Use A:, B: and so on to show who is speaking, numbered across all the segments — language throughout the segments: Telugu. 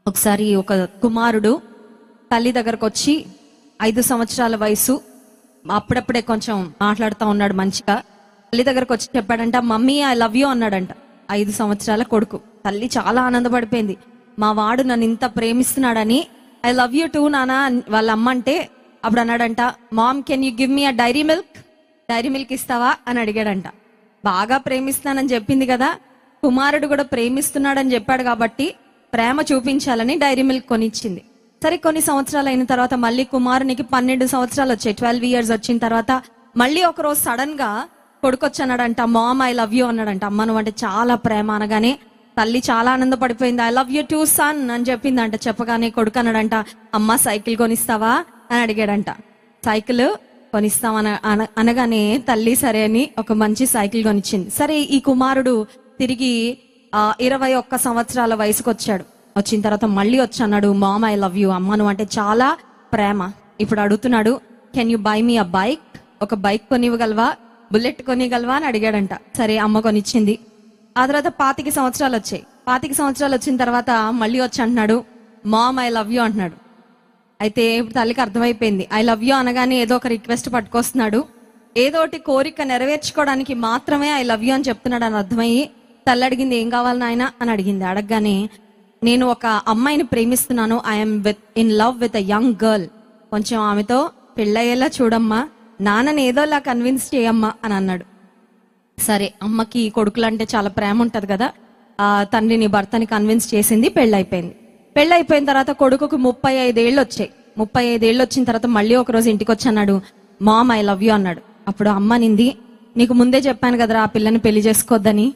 A: ఒకసారి ఒక కుమారుడు తల్లి దగ్గరకు వచ్చి 5 సంవత్సరాల వయసు, అప్పుడప్పుడే కొంచెం మాట్లాడుతూ ఉన్నాడు మంచిగా. తల్లి దగ్గరకు వచ్చి చెప్పాడంట, మమ్మీ ఐ లవ్ యూ అన్నాడంట. 5 సంవత్సరాల కొడుకు. తల్లి చాలా ఆనందపడిపోయింది, మా వాడు నన్ను ఇంత ప్రేమిస్తున్నాడని. ఐ లవ్ యూ టూ నానా వాళ్ళ అమ్మ అంటే, అప్పుడు అన్నాడంట, ma'am can you give me a dairy milk, dairy milk ఇస్తావా అని అడిగాడంట. బాగా ప్రేమిస్తానని చెప్పింది కదా, కుమారుడు కూడా ప్రేమిస్తున్నాడని చెప్పాడు కాబట్టి ప్రేమ చూపించాలని డైరీ మిల్క్ కొనిచ్చింది. సరే, కొన్ని సంవత్సరాలు అయిన తర్వాత మళ్ళీ కుమారునికి 12 సంవత్సరాలు వచ్చాయి. 12 years వచ్చిన తర్వాత మళ్ళీ ఒకరోజు సడన్ గా కొడుకు వచ్చి అన్నాడంట, మామ్ ఐ లవ్ యూ అన్నాడంట. అమ్మ నువ్వు అంటే చాలా ప్రేమ అనగానే తల్లి చాలా ఆనందపడిపోయింది. I love you two sun అని చెప్పిందంట. చెప్పగానే కొడుకు అన్నాడంట, అమ్మ సైకిల్ కొనిస్తావా అని అడిగాడంట. సైకిల్ కొనిస్తామన అనగానే తల్లి సరే అని ఒక మంచి సైకిల్ కొనిచ్చింది. సరే, ఈ కుమారుడు తిరిగి 21 సంవత్సరాల వయసుకు వచ్చాడు. వచ్చిన తర్వాత మళ్ళీ వచ్చి అన్నాడు, మామ్ ఐ లవ్ యూ, అమ్మ నువ్వు అంటే చాలా ప్రేమ. ఇప్పుడు అడుగుతున్నాడు, can you by me a bike, ఒక బైక్ కొనివ్వగలవా, బుల్లెట్ కొనిగలవా అని అడిగాడంట. సరే, అమ్మ కొనిచ్చింది. ఆ తర్వాత 25 సంవత్సరాలు వచ్చాయి. 25 సంవత్సరాలు వచ్చిన తర్వాత మళ్ళీ వచ్చి అంటున్నాడు, మామ్ ఐ లవ్ యూ అంటున్నాడు. అయితే ఇప్పుడు తల్లికి అర్థమైపోయింది, ఐ లవ్ యూ అనగానే ఏదో ఒక రిక్వెస్ట్ పట్టుకొస్తున్నాడు, ఏదో ఒకటి కోరిక నెరవేర్చుకోవడానికి మాత్రమే ఐ లవ్ యూ అని చెప్తున్నాడు అని అర్థమయ్యి తల్లి అడిగింది, ఏం కావాలి నాయన అని అడిగింది. అడగగానే, నేను ఒక అమ్మాయిని ప్రేమిస్తున్నాను, I'm in love with a young girl, కొంచెం ఆమెతో పెళ్ళయ్యేలా చూడమ్మా, నాన్నని ఏదోలా కన్విన్స్ చేయమ్మా అని అన్నాడు. సరే, అమ్మకి కొడుకులంటే చాలా ప్రేమ ఉంటది కదా, ఆ తండ్రిని భర్తని కన్విన్స్ చేసింది. పెళ్ళైపోయింది. పెళ్ళైపోయిన తర్వాత కొడుకుకు 35 ఏళ్ళు వచ్చాయి. 35 ఏళ్ళు వచ్చిన తర్వాత మళ్ళీ ఒక రోజు ఇంటికి వచ్చి అన్నాడు, మామ్ ఐ లవ్ యూ అన్నాడు. అప్పుడు అమ్మ నింది, నీకు ముందే చెప్పాను కదరా ఆ పిల్లని పెళ్లి చేసుకోవద్దని.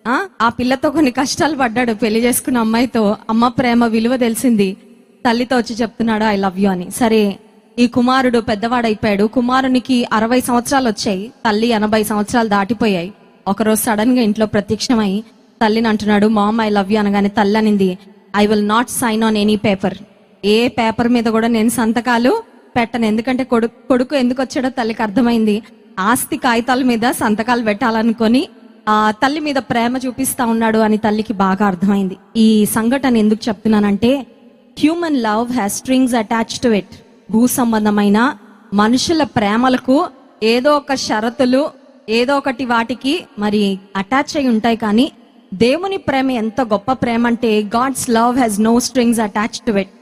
A: ఆ పిల్లతో కొన్ని కష్టాలు పడ్డాడు, పెళ్లి చేసుకున్న అమ్మాయితో. అమ్మ ప్రేమ విలువ తెలిసింది. తల్లితో వచ్చి చెప్తున్నాడు ఐ లవ్ యూ అని. సరే, ఈ కుమారుడు పెద్దవాడైపోయాడు. కుమారునికి 60 సంవత్సరాలు వచ్చాయి, తల్లి 80 సంవత్సరాలు దాటిపోయాయి. ఒకరోజు సడన్ గా ఇంట్లో ప్రత్యక్షమై తల్లిని అంటున్నాడు, మామ్ ఐ లవ్ యూ అనగానే తల్లి అనింది, I will not sign on any paper, A paper మీద కూడా నేను సంతకాలు పెట్టను. ఎందుకంటే కొడుకు ఎందుకు వచ్చాడో తల్లికి అర్థమైంది. ఆస్తి కాగితాల మీద సంతకాలు పెట్టాలనుకొని ఆ తల్లి మీద ప్రేమ చూపిస్తా ఉన్నాడు అని తల్లికి బాగా అర్థమైంది. ఈ సంఘటన ఎందుకు చెప్తున్నానంటే, human love has strings attach to it. భూ సంబంధమైన మనుషుల ప్రేమలకు ఏదో ఒక షరతులు, ఏదో ఒకటి వాటికి మరి అటాచ్ అయి ఉంటాయి. కానీ దేవుని ప్రేమ ఎంత గొప్ప ప్రేమ అంటే, God's love has no strings attach to it.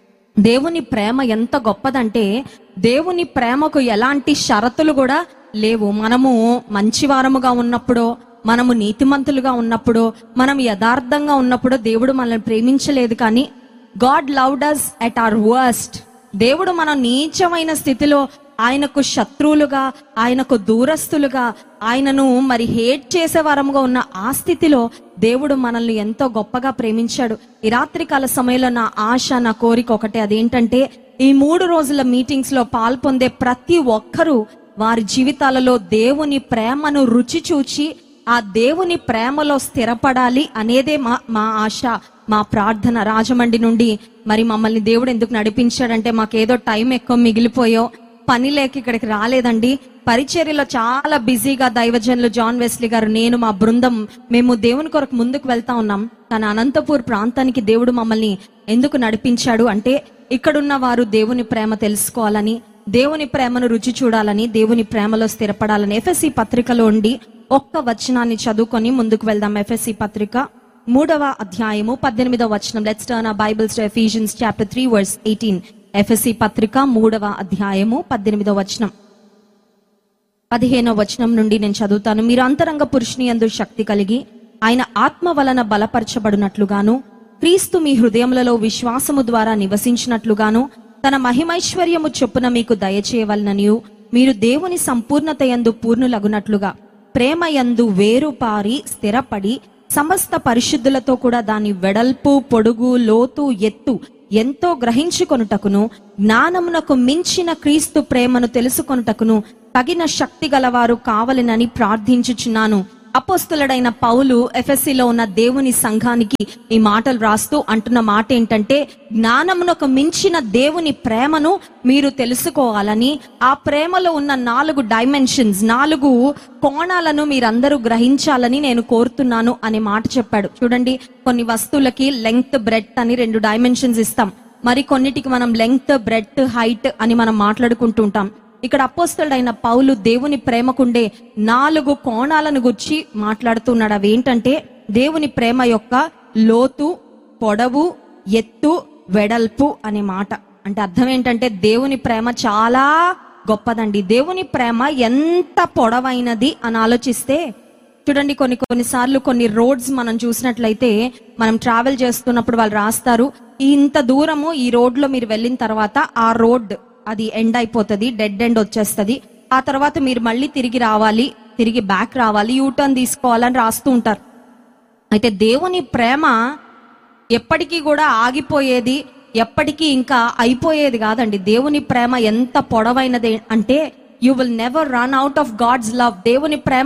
A: దేవుని ప్రేమ ఎంత గొప్పదంటే, దేవుని ప్రేమకు ఎలాంటి షరతులు కూడా లేవు. మనము మంచివారముగా ఉన్నప్పుడు, మనము నీతిమంతులుగా ఉన్నప్పుడు, మనం యథార్థంగా ఉన్నప్పుడు దేవుడు మనల్ని ప్రేమించలేదు. కానీ God loved us at our worst. దేవుడు మనం నీచమైన స్థితిలో, ఆయనకు శత్రువులుగా, ఆయనకు దూరస్తులుగా, ఆయనను మరి హేట్ చేసే వారముగా ఉన్న ఆ స్థితిలో దేవుడు మనల్ని ఎంతో గొప్పగా ప్రేమించాడు. ఈ రాత్రికాల సమయంలో నా ఆశ, నా కోరిక ఒకటే, అదేంటంటే ఈ 3 రోజుల మీటింగ్స్ లో పాల్పొందే ప్రతి ఒక్కరూ వారి జీవితాలలో దేవుని ప్రేమను రుచి చూచి ఆ దేవుని ప్రేమలో స్థిరపడాలి అనేదే మా ఆశ, మా ప్రార్థన. రాజమండ్రి నుండి మరి మమ్మల్ని దేవుడు ఎందుకు నడిపించాడంటే, మాకేదో టైం ఎక్కువ మిగిలిపోయో, పని లేక ఇక్కడికి రాలేదండి. పరిచర్యలో చాలా బిజీగా దైవజనులు జాన్ వెస్లీ గారు, నేను, మా బృందం మేము దేవుని కొరకు ముందుకు వెళ్తా ఉన్నాం. కానీ అనంతపూర్ ప్రాంతానికి దేవుడు మమ్మల్ని ఎందుకు నడిపించాడు అంటే, ఇక్కడున్న వారు దేవుని ప్రేమ తెలుసుకోవాలని, దేవుని ప్రేమను రుచి చూడాలని, దేవుని ప్రేమలో స్థిరపడాలని. ఎఫెసీ పత్రికలో ఉండి ఒక్క వచనాన్ని చదువుకొని ముందుకు వెళ్దాం. ఎఫెసీ పత్రిక 3వ అధ్యాయము 18వ వచనం. Let's turn hour Bibles to Ephesians chapter 3 verse 18. ఎఫెసీ పత్రిక 3వ అధ్యాయము 18వ వచనం. 15వ వచనం నుండి నేను చదువుతాను. మీరు అంతరంగ పురుషుని యందు శక్తి కలిగి ఆయన ఆత్మ వలన బలపరచబడినట్లుగాను, క్రీస్తు మీ హృదయములలో విశ్వాసము ద్వారా నివసించినట్లుగాను, తన మహిమైశ్వర్యము చొప్పున మీకు దయచేయవలననియు, మీరు దేవుని సంపూర్ణత యందు పూర్ణులగునట్లుగా ప్రేమ యందు వేరుపారి స్థిరపడి సమస్త పరిశుద్ధులతో కూడా దాని వెడల్పు, పొడుగు, లోతు, ఎత్తు ఎంతో గ్రహించుకొనుటకును, జ్ఞానమునకు మించిన క్రీస్తు ప్రేమను తెలుసుకొనుటకును తగిన శక్తి గలవారు కావలెనని ప్రార్థించుచున్నాను. అపోస్తులుడైన పౌలు ఎఫెసీలో ఉన్న దేవుని సంఘానికి ఈ మాటలు రాస్తూ అంటున్న మాట ఏంటంటే, జ్ఞానమునకు మించిన దేవుని ప్రేమను మీరు తెలుసుకోవాలని, ఆ ప్రేమలో ఉన్న 4 డైమెన్షన్స్, 4 కోణాలను మీరందరూ గ్రహించాలని నేను కోరుతున్నాను అనే మాట చెప్పాడు. చూడండి, కొన్ని వస్తువులకి లెంగ్త్, బ్రెడ్త్ అని 2 డైమెన్షన్స్ ఇస్తాం. మరి కొన్నిటికి మనం లెంగ్త్, బ్రెడ్త్, హైట్ అని మనం మాట్లాడుకుంటుంటాం. ఇక్కడ అపోస్తలుడైన పౌలు దేవుని ప్రేమకుండే 4 కోణాలను గురించి మాట్లాడుతున్నాడు. అవి ఏంటంటే, దేవుని ప్రేమ యొక్క లోతు, పొడవు, ఎత్తు, వెడల్పు అనే మాట. అంటే అర్థం ఏంటంటే, దేవుని ప్రేమ చాలా గొప్పదండి. దేవుని ప్రేమ ఎంత పొడవైనది అని ఆలోచిస్తే, చూడండి, కొన్నిసార్లు కొన్ని రోడ్స్ మనం చూసినట్లయితే, మనం ట్రావెల్ చేస్తున్నప్పుడు వాళ్ళు రాస్తారు, ఇంత దూరము ఈ రోడ్ లో మీరు వెళ్ళిన తర్వాత ఆ రోడ్ అది ఎండ్ అయిపోతుంది, డెడ్ ఎండ్ వచ్చేస్తుంది, ఆ తర్వాత మీరు మళ్ళీ తిరిగి బ్యాక్ రావాలి, యూటర్న్ తీసుకోవాలని రాస్తూ ఉంటారు. అయితే దేవుని ప్రేమ ఎప్పటికీ కూడా ఆగిపోయేది, ఎప్పటికీ ఇంకా అయిపోయేది కాదండి. దేవుని ప్రేమ ఎంత పొడవైనది అంటే, you will never run out of God's love. దేవుని ప్రేమ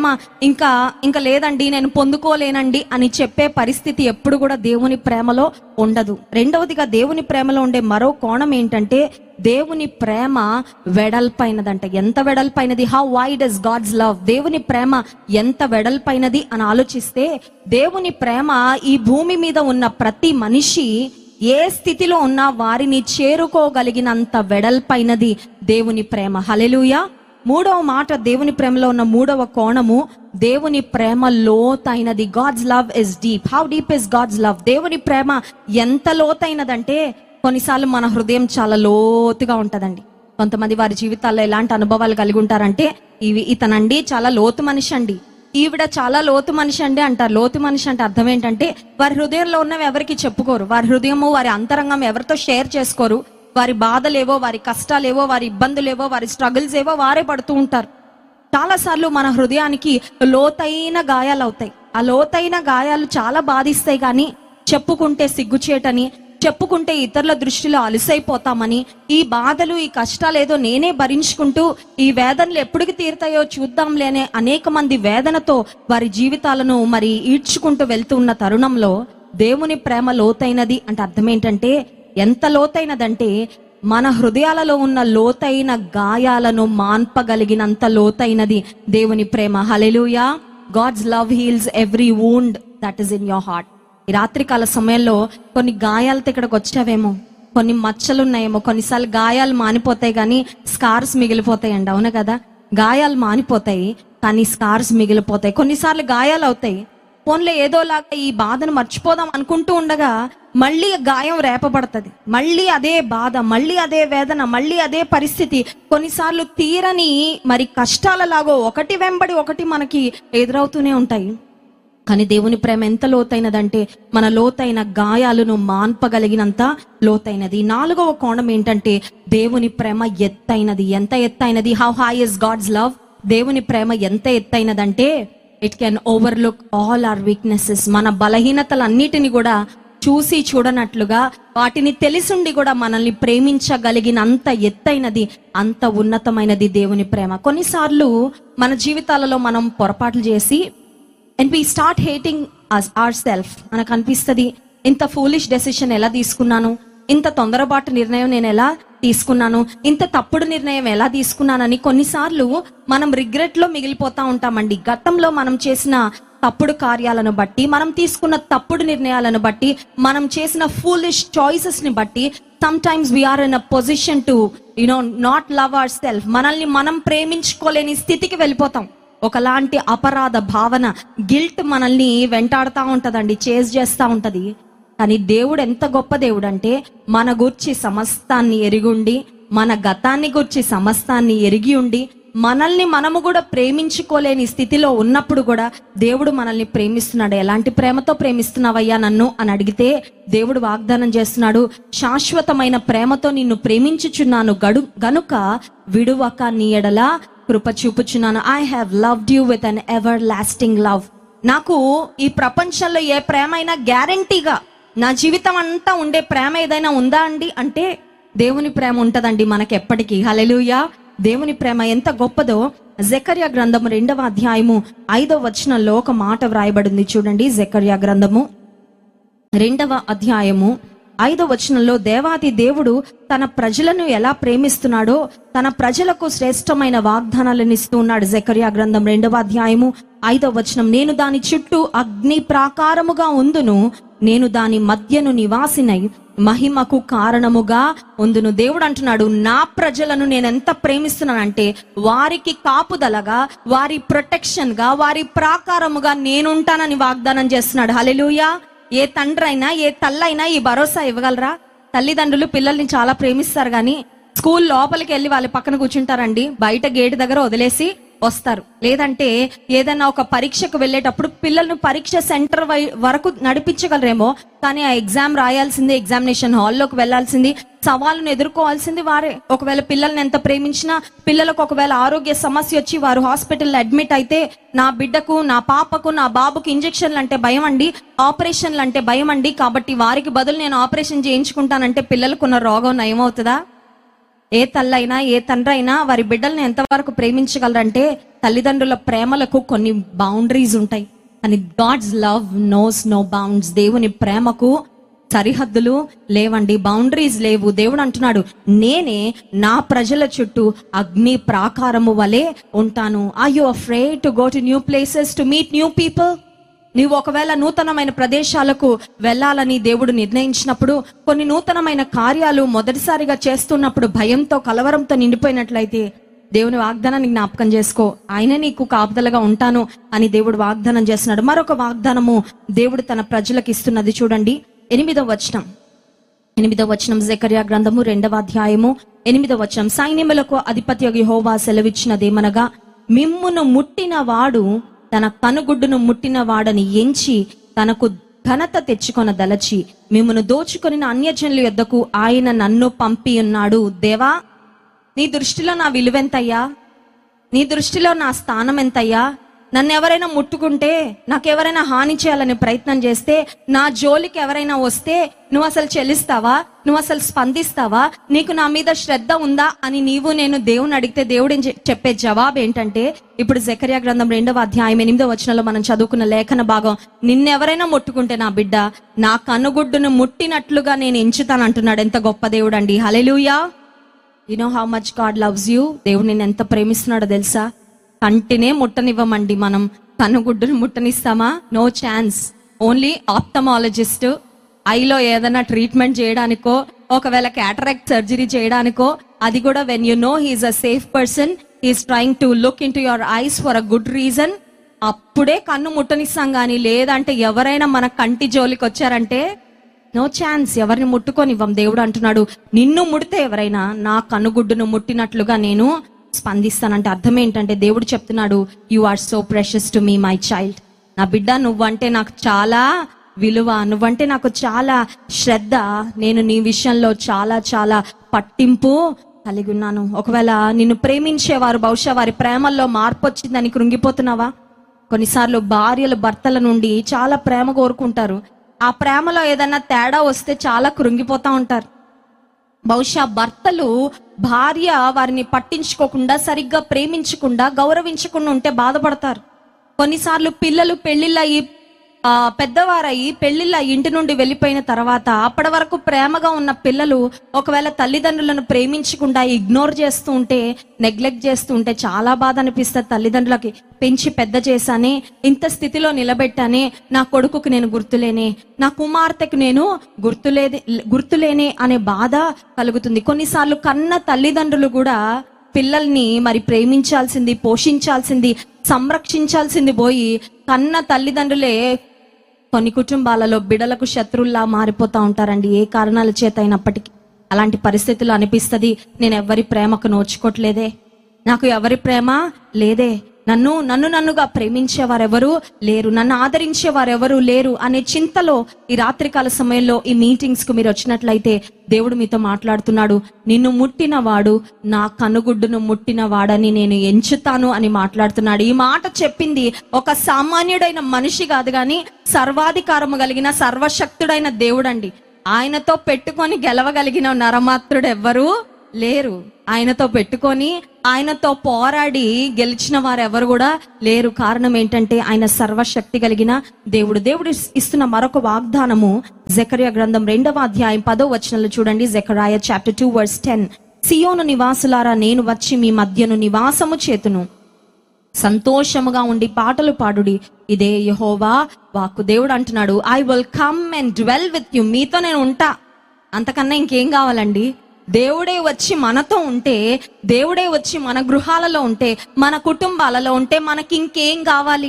A: ఇంకా లేదండి, నేను పొందుకోలేనండి అని చెప్పే పరిస్థితి ఎప్పుడు కూడా దేవుని ప్రేమలో ఉండదు. రెండవదిగా దేవుని ప్రేమలో ఉండే మరో కోణం ఏంటంటే, దేవుని ప్రేమ వెడల్పైనదంట. ఎంత వెడల్పైనది? How wide is God's love. దేవుని ప్రేమ ఎంత వెడల్పైనది అని ఆలోచిస్తే, దేవుని ప్రేమ ఈ భూమి మీద ఉన్న ప్రతి మనిషి ఏ స్థితిలో ఉన్నా వారిని చేరుకోగలిగినంత వెడల్పైనది దేవుని ప్రేమ. హల్లెలూయా. మూడవ మాట, దేవుని ప్రేమలో ఉన్న మూడవ కోణము, దేవుని ప్రేమ లోతైనది. God's love is deep. How deep is God's love? దేవుని ప్రేమ ఎంత లోతైనదంటే, కొన్నిసార్లు మన హృదయం చాలా లోతుగా ఉంటదండి. కొంతమంది వారి జీవితాల్లో ఎలాంటి అనుభవాలు కలిగి ఉంటారంటే, ఇతనండి చాలా లోతు మనిషి అండి, ఈవిడ చాలా లోతు మనిషి అండి అంటారు. లోతు మనిషి అంటే అర్థం ఏంటంటే, వారి హృదయంలో ఉన్నవి ఎవరికి చెప్పుకోరు, వారి హృదయము, వారి అంతరంగం ఎవరితో షేర్ చేసుకోరు. వారి బాధలేవో, వారి కష్టాలేవో, వారి ఇబ్బందులేవో, వారి స్ట్రగుల్స్ ఏవో వారే పడుతూ ఉంటారు. చాలా సార్లు మన హృదయానికి లోతైన గాయాలు అవుతాయి. ఆ లోతైన గాయాలు చాలా బాధిస్తాయి, కానీ చెప్పుకుంటే సిగ్గుచేటని, చెప్పుకుంటే ఇతరుల దృష్టిలో అలసైపోతామని, ఈ బాధలు, ఈ కష్టాలు ఏదో నేనే భరించుకుంటూ ఈ వేదనలు ఎప్పటికి తీరుతాయో చూద్దాంలే అనే అనేక మంది వేదనతో వారి జీవితాలను మరి ఈడ్చుకుంటూ వెళ్తున్న తరుణంలో, దేవుని ప్రేమ లోతైనది అంటే అర్థం ఏంటంటే, ఎంత లోతైనదంటే, మన హృదయాలలో ఉన్న లోతైన గాయాలను మాన్పగలిగినంత లోతైనది దేవుని ప్రేమ. హల్లెలూయా. God's love heels every wound that is in your heart. ఈ రాత్రికాల సమయంలో కొన్ని గాయాలతో ఇక్కడికి వచ్చావేమో, కొన్ని మచ్చలున్నాయేమో. కొన్నిసార్లు గాయాలు మానిపోతాయి కానీ స్కార్స్ మిగిలిపోతాయండి. అవును కదా? గాయాలు మానిపోతాయి కానీ స్కార్స్ మిగిలిపోతాయి. కొన్నిసార్లు గాయాలు అవుతాయి, పోన్లే ఏదోలాగా ఈ బాధను మర్చిపోదాం అనుకుంటూ ఉండగా మళ్ళీ గాయం రేపబడుతుంది, మళ్ళీ అదే బాధ, మళ్ళీ అదే వేదన, మళ్ళీ అదే పరిస్థితి. కొన్నిసార్లు తీరని మరి కష్టాలలాగో ఒకటి వెంబడి ఒకటి మనకి ఎదురవుతూనే ఉంటాయి. కానీ దేవుని ప్రేమ ఎంత లోతైనదంటే, మన లోతైన గాయాలను మాన్పగలిగినంత లోతైనది. నాలుగవ కోణం ఏంటంటే, దేవుని ప్రేమ ఎత్తైనది. ఎంత ఎత్తైనది? How high is God's love? దేవుని ప్రేమ ఎంత ఎత్తైనదంటే, it can overlook all our weaknesses. మన బలహీనతలన్నిటిని కూడా చూసి చూడనట్లుగా, వాటిని తెలిసుండి కూడా మనల్ని ప్రేమించగలిగినంత ఎత్తైనది, అంత ఉన్నతమైనది దేవుని ప్రేమ. కొన్నిసార్లు మన జీవితాలలో మనం పొరపాట్లు చేసి and we start hating ourselves. మనకు అనిపిస్తుంది, ఇంత ఫూలిష్ డెసిషన్ ఎలా తీసుకున్నాను, ఇంత తొందరపాటు నిర్ణయం నేను ఎలా తీసుకున్నాను, ఇంత తప్పుడు నిర్ణయం ఎలా తీసుకున్నానని కొన్నిసార్లు మనం రిగ్రెట్ లో మిగిలిపోతా ఉంటామండి. గతంలో మనం చేసిన తప్పుడు కార్యాలను బట్టి, మనం తీసుకున్న తప్పుడు నిర్ణయాలను బట్టి, మనం చేసిన ఫూలిష్ చాయిసెస్ ని బట్టి sometimes we are in a position to not love ourselves. మనల్ని మనం ప్రేమించుకోలేని స్థితికి వెళ్ళిపోతాం. ఒకలాంటి అపరాధ భావన, గిల్ట్ మనల్ని వెంటాడుతూ ఉంటదండి, చేజ్ చేస్తూ ఉంటది. కానీ దేవుడు ఎంత గొప్ప దేవుడు అంటే, మన గురించి సమస్తాన్ని ఎరిగుండి, మన గతాన్ని గురించి సమస్తాన్ని ఎరిగి ఉండి, మనల్ని మనము కూడా ప్రేమించుకోలేని స్థితిలో ఉన్నప్పుడు కూడా దేవుడు మనల్ని ప్రేమిస్తున్నాడు. ఎలాంటి ప్రేమతో ప్రేమిస్తున్నావయ్యా నన్ను అని అడిగితే దేవుడు వాగ్దానం చేస్తున్నాడు, శాశ్వతమైన ప్రేమతో నిన్ను ప్రేమించుచున్నాను గనుక విడువక నీ ఎడల కృప చూపుచున్నాను. I have loved you with an ever lasting love. నాకు ఈ ప్రపంచంలో ఏ ప్రేమ అయినా గ్యారంటీగా నా జీవితం అంతా ఉండే ప్రేమ ఏదైనా ఉందా అండి అంటే దేవుని ప్రేమ ఉంటదండి మనకి ఎప్పటికీ. హల్లెలూయా. దేవుని ప్రేమ ఎంత గొప్పదో జెకర్యా గ్రంథము 2వ అధ్యాయము 5వ వచనంలో ఒక మాట వ్రాయబడింది చూడండి. జెకర్యా గ్రంథము 2వ అధ్యాయము 5వ వచనంలో దేవాది దేవుడు తన ప్రజలను ఎలా ప్రేమిస్తున్నాడో తన ప్రజలకు శ్రేష్టమైన వాగ్దానాలను ఇస్తూ ఉన్నాడు. జెకర్యా గ్రంథం 2వ అధ్యాయము 5వ వచనం, నేను దాని చుట్టూ అగ్ని ప్రాకారముగా ఉందును, నేను దాని మధ్యను నివాసినై మహిమకు కారణముగా ఉందును. దేవుడు అంటున్నాడు, నా ప్రజలను నేను ఎంత ప్రేమిస్తున్నానంటే వారికి కాపుదలగా, వారి ప్రొటెక్షన్ గా, వారి ప్రాకారముగా నేనుంటానని వాగ్దానం చేస్తున్నాడు. హల్లెలూయా. ఏ తండ్రి అయినా ఏ తల్లైనా ఈ భరోసా ఇవ్వగలరా? తల్లిదండ్రులు పిల్లల్ని చాలా ప్రేమిస్తారు కానీ స్కూల్ లోపలికి వెళ్ళి వాళ్ళ పక్కన కూర్చుంటారండి, బయట గేట్ దగ్గర వదిలేసి వస్తారు. లేదంటే ఏదైనా ఒక పరీక్షకు వెళ్ళేటప్పుడు పిల్లలను పరీక్ష సెంటర్ వరకు నడిపించగలరేమో, కానీ ఆ ఎగ్జామ్ రాయాల్సింది, ఎగ్జామినేషన్ హాల్లోకి వెళ్లాల్సింది, సవాళ్ళను ఎదుర్కోవాల్సింది వారే. ఒకవేళ పిల్లల్ని ఎంత ప్రేమించినా పిల్లలకు ఒకవేళ ఆరోగ్య సమస్య వచ్చి వారు హాస్పిటల్లో అడ్మిట్ అయితే, నా బిడ్డకు, నా పాపకు, నా బాబుకి ఇంజెక్షన్లు అంటే భయం అండి, ఆపరేషన్లు అంటే భయం అండి, కాబట్టి వారికి బదులు నేను ఆపరేషన్ చేయించుకుంటానంటే పిల్లలకున్న రోగం నయమవుతుందా? ఏ తల్లైనా ఏ తండ్రి అయినా వారి బిడ్డల్ని ఎంతవరకు ప్రేమించగలరంటే తల్లిదండ్రుల ప్రేమలకు కొన్ని బౌండరీస్ ఉంటాయి. అని God's love nose no bounds. దేవుని ప్రేమకు సరిహద్దులు లేవండి, బౌండరీస్ లేవు. దేవుడు అంటున్నాడు, నేనే నా ప్రజల చుట్టూ అగ్ని ప్రాకారము వలె ఉంటాను. Are you afraid to go to new places to meet new people? నీవు ఒకవేళ నూతనమైన ప్రదేశాలకు వెళ్ళాలని దేవుడు నిర్ణయించినప్పుడు, కొన్ని నూతనమైన కార్యాలు మొదటిసారిగా చేస్తున్నప్పుడు భయంతో కలవరంతో నిండిపోయినట్లయితే దేవుని వాగ్దానాన్ని జ్ఞాపకం చేసుకో. ఆయన నీకు కాపుదలగా ఉంటాను అని దేవుడు వాగ్దానం చేస్తున్నాడు. మరొక వాగ్దానము దేవుడు తన ప్రజలకు ఇస్తున్నది చూడండి. 8వ వచనం జెకర్యా గ్రంథము 2వ అధ్యాయము 8వ వచనం, సైన్యములకు అధిపతి యెహోవా సెలవిచ్చినదేమనగా, మిమ్మును ముట్టిన వాడు తన కనుగుడ్డును ముట్టిన వాడని ఎంచి తనకు ఘనత తెచ్చుకొన దలచి మిమ్మును దోచుకొని అన్యజనుల యొద్దకు ఆయన నన్ను పంపి ఉన్నాడు. దేవా, నీ దృష్టిలో నా విలువెంతయ్యా? నీ దృష్టిలో నా స్థానం ఎంతయ్యా? నన్ను ఎవరైనా ముట్టుకుంటే, నాకెవరైనా హాని చేయాలని ప్రయత్నం చేస్తే, నా జోలికి ఎవరైనా వస్తే నువ్వు అసలు చెల్లిస్తావా? నువ్వు అసలు స్పందిస్తావా? నీకు నా మీద శ్రద్ధ ఉందా అని నీవు నేను దేవుని అడిగితే దేవుడు చెప్పే జవాబు ఏంటంటే, ఇప్పుడు జెకర్యా గ్రంథం 2వ అధ్యాయం 8వ వచనంలో మనం చదువుకున్న లేఖన భాగం, నిన్నెవరైనా ముట్టుకుంటే నా బిడ్డ నా కనుగుడ్డును ముట్టినట్లుగా నేను ఎంచుతాను అంటున్నాడు. ఎంత గొప్ప దేవుడు అండి. హల్లెలూయా. You know how much God loves you. దేవుడు నిన్ను ఎంత ప్రేమిస్తున్నాడో తెలుసా? కంటినే ముట్టనివ్వమండి మనం, కనుగుడ్డును ముట్టనిస్తామా? No chance. ఓన్లీ ఆప్థమాలజిస్ట్ ఐలో ఏదైనా ట్రీట్మెంట్ చేయడానికో, ఒకవేళ క్యాటరాక్ట్ సర్జరీ చేయడానికో, అది కూడా when you know he's a safe person, he's trying to look in to your eyes for a good reason, అప్పుడే కన్ను ముట్టనిస్తాం. కానీ లేదంటే ఎవరైనా మన కంటి జోలికి వచ్చారంటే నో ఛాన్స్, ఎవరిని ముట్టుకొనివ్వం. దేవుడు అంటున్నాడు, నిన్ను ముడితే ఎవరైనా నా కనుగుడ్డును ముట్టినట్లుగా నేను స్పందిస్తానంటే అర్థం ఏంటంటే, దేవుడు చెప్తున్నాడు, you are so precious to me my child. నా బిడ్డ, నువ్వంటే నాకు చాలా విలువ, నువ్వంటే నాకు చాలా శ్రద్ధ, నేను నీ విషయంలో చాలా చాలా పట్టింపు కలిగి ఉన్నాను. ఒకవేళ నిన్ను ప్రేమించేవారు బహుశా వారి ప్రేమల్లో మార్పు వచ్చిందని కృంగిపోతున్నావా? కొన్నిసార్లు భార్యలు భర్తల నుండి చాలా ప్రేమ కోరుకుంటారు, ఆ ప్రేమలో ఏదైనా తేడా వస్తే చాలా కృంగిపోతా ఉంటారు. బహుశా భర్తలు భార్య వారిని పట్టించుకోకుండా, సరిగ్గా ప్రేమించకుండా, గౌరవించకుండా ఉంటే బాధపడతారు. కొన్నిసార్లు పిల్లలు పెళ్లిళ్ళయి పెద్దవారయ్యి పెళ్లిళ్ళ ఇంటి నుండి వెళ్ళిపోయిన తర్వాత అప్పటి వరకు ప్రేమగా ఉన్న పిల్లలు ఒకవేళ తల్లిదండ్రులను ప్రేమించకుండా ఇగ్నోర్ చేస్తూ ఉంటే, నెగ్లెక్ట్ చేస్తూ ఉంటే చాలా బాధ అనిపిస్తుంది తల్లిదండ్రులకి. పెంచి పెద్ద చేశానే, ఇంత స్థితిలో నిలబెట్టానే, నా కొడుకుకు నేను గుర్తులేనే, నా కుమార్తెకు నేను గుర్తులేనే అనే బాధ కలుగుతుంది. కొన్నిసార్లు కన్న తల్లిదండ్రులు కూడా పిల్లల్ని మరి ప్రేమించాల్సింది, పోషించాల్సింది, సంరక్షించాల్సింది పోయి కన్న తల్లిదండ్రులే కొన్ని కుటుంబాలలో బిడలకు శత్రువుల్లా మారిపోతా ఉంటారండి, ఏ కారణాల చేత అయినప్పటికీ. అలాంటి పరిస్థితులు అనిపిస్తుంది, నేను ఎవరి ప్రేమకు నోచుకోవట్లేదే, నాకు ఎవరి ప్రేమ లేదే, నన్నుగా ప్రేమించేవారెవరు లేరు, నన్ను ఆదరించేవారెవరు లేరు అనే చింతలో ఈ రాత్రికాల సమయంలో ఈ మీటింగ్స్ కు మీరు వచ్చినట్లయితే దేవుడు మీతో మాట్లాడుతున్నాడు. నిన్ను ముట్టిన వాడు నా కనుగుడ్డును ముట్టిన వాడని నేను ఎంచుతాను అని మాట్లాడుతున్నాడు. ఈ మాట చెప్పింది ఒక సామాన్యుడైన మనిషి కాదు, గాని సర్వాధికారము కలిగిన సర్వశక్తుడైన దేవుడండి. ఆయనతో పెట్టుకొని గెలవగలిగిన నరమాత్రుడు ఎవ్వరూ లేరు. ఆయనతో పెట్టుకొని ఆయనతో పోరాడి గెలిచిన వారు ఎవరు కూడా లేరు. కారణం ఏంటంటే ఆయన సర్వశక్తి కలిగిన దేవుడు. దేవుడు ఇస్తున్న మరొక వాగ్దానము జెకర్యా గ్రంథం 2వ అధ్యాయం 10వ వచనంలో చూడండి. జెకర్యా చాప్టర్ 2 వర్స్ 10. సియోను నివాసులారా, నేను వచ్చి మీ మధ్యను నివాసము చేతును, సంతోషముగా ఉండి పాటలు పాడుడి, ఇదే యెహోవా వాక్కు. దేవుడు అంటున్నాడు, I will come and dwell with you. మీతో నేను ఉంటా. అంతకన్నా ఇంకేం కావాలండి? దేవుడే వచ్చి మనతో ఉంటే, దేవుడే వచ్చి మన గృహాలలో ఉంటే, మన కుటుంబాలలో ఉంటే మనకి ఇంకేం కావాలి?